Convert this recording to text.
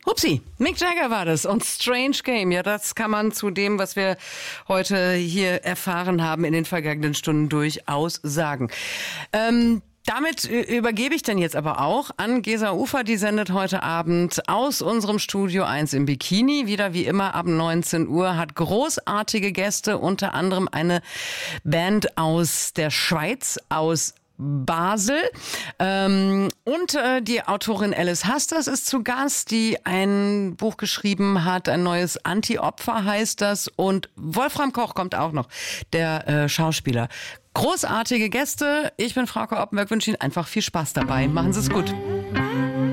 Upsi, Mick Jagger war das und Strange Game. Ja, das kann man zu dem, was wir heute hier erfahren haben in den vergangenen Stunden durchaus sagen. Damit übergebe ich dann jetzt aber auch an Gesa Ufer, die sendet heute Abend aus unserem Studio 1 im Bikini. Wieder wie immer ab 19 Uhr, hat großartige Gäste, unter anderem eine Band aus der Schweiz, aus Basel. Und die Autorin Alice Hasters ist zu Gast, die ein Buch geschrieben hat, ein neues Anti-Opfer heißt das. Und Wolfram Koch kommt auch noch, der Schauspieler. Großartige Gäste. Ich bin Frauke Oppenberg, wünsche Ihnen einfach viel Spaß dabei. Machen Sie es gut.